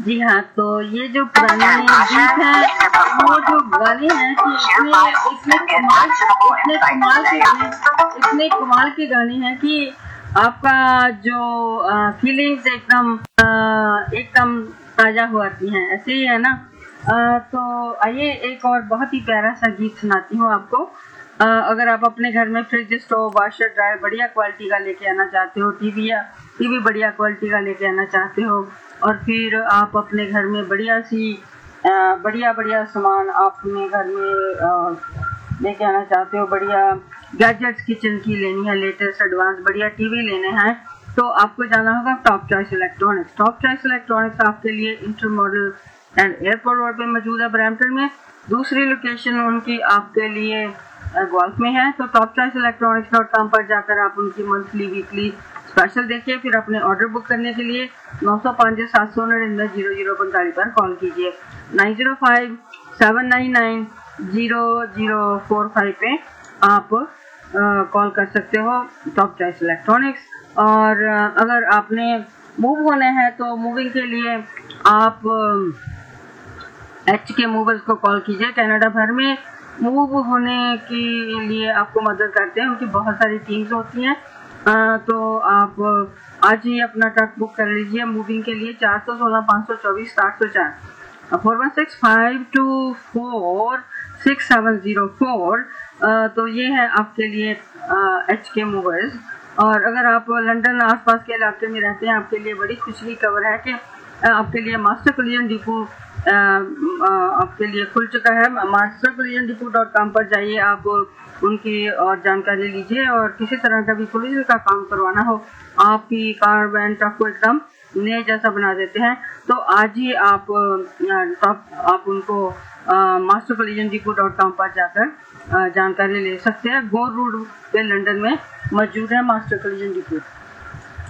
जी हाँ, तो ये जो पुराने गीत हैं, वो जो गाने हैं कि इतने कमाल के गाने हैं कि आपका जो फीलिंग्स एकदम ताजा हो आती हैं, ऐसे ही है ना। तो आइए एक और बहुत ही प्यारा सा गीत सुनाती हूँ आपको। अगर आप अपने घर में फ्रिज, स्टोव, वाशर, ड्रायर बढ़िया क्वालिटी का लेके आना चाहते हो, टीवी बढ़िया क्वालिटी का लेके आना चाहते हो, और फिर आप अपने घर में बढ़िया सामान अपने घर में लेके आना चाहते हो, बढ़िया गैजेट्स किचन की लेनी है, लेटेस्ट एडवांस बढ़िया टीवी लेने हैं, तो आपको जाना होगा top choice electronics. Top choice electronics आपके लिए inter model and airport road पे मौजूद है ब्रैम्पटन में। दूसरी लोकेशन उनकी आपके लिए गोल्फ में है। तो topchoiceelectronics.com पर जाकर आप उनकी मंथली वीकली स्पेशल देखिए, फिर अपने ऑर्डर बुक करने के लिए 905-799-0045 पर कॉल कीजिए। 905-799-0045 पे आप कॉल कर सकते हो टॉप चॉइस इलेक्ट्रॉनिक्स। और अगर आपने मूव होना है तो मूविंग के लिए आप HK मूवर्स को कॉल कीजिए। कनाडा भर में मूव होने के लिए आपको मदद करते हैं, उनकी बहुत सारी टीम्स होती हैं। तो आप आज ही अपना ट्रक बुक कर लीजिए मूविंग के लिए। 416-524-704 416-524-6704। तो ये है आपके लिए HK मूवर्स। और अगर आप लंदन आसपास के इलाके में रहते हैं, आपके लिए बड़ी खुशी की खबर है कि आपके लिए मास्टर कोलिजन डिपो आपके लिए खुल चुका है। mastercollisionDepot.com पर जाइए, आप उनकी और जानकारी लीजिए, और किसी तरह का भी कोलिजन का काम करवाना हो, आपकी कार वैन ट्रक को एकदम नए जैसा बना देते हैं। तो आज ही आप उनको mastercollisionDepot.com पर जाकर जानकारी ले सकते हैं। गोर रोड पे लंदन में मौजूद है मास्टर कोलिजन डिपो।